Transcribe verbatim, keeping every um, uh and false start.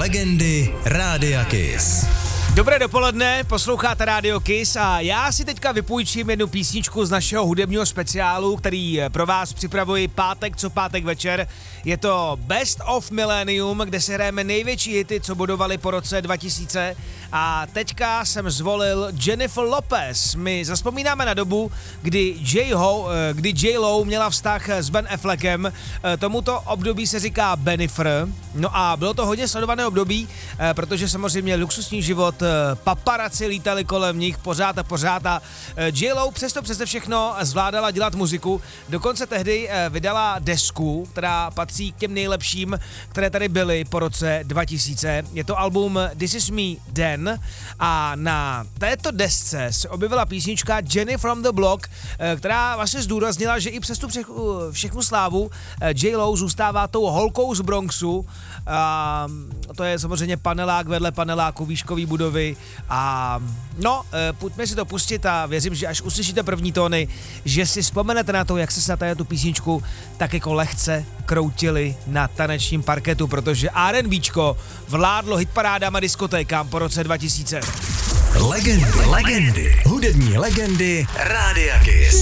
Legendy Rádia Kiss. Dobré dopoledne, posloucháte Radio Kiss a já si teďka vypůjčím jednu písničku z našeho hudebního speciálu, který pro vás připravuji pátek co pátek večer. Je to Best of Millennium, kde si hrajeme největší hity, co budovali po roce dva tisíce. A teďka jsem zvolil Jennifer Lopez. My zazpomínáme na dobu, kdy J-Ho, kdy J-Lo měla vztah s Ben Affleckem. Tomuto období se říká Bennifer. No a bylo to hodně sledované období, protože samozřejmě luxusní život, paparazzi lítali kolem nich pořád a pořád a J-Lo přesto přese všechno zvládala dělat muziku. Dokonce tehdy vydala desku, která patří k těm nejlepším, které tady byly po roce dva tisíce. Je to album This Is Me Then a na této desce se objevila písnička Jenny from the Block, která vlastně zdůraznila, že i přes tu všechnu slávu J-Lo zůstává tou holkou z Bronxu. A to je samozřejmě panelák vedle paneláku, výškový budovy a no, pojďme si to pustit a věřím, že až uslyšíte první tóny, že si vzpomenete na to, jak se na tu písničku tak jako lehce kroutili na tanečním parketu, protože R and Bčko vládlo hitparádám a diskotékám po roce dva tisíce. Legendy, legendy, hudební legendy Rádia Kiss.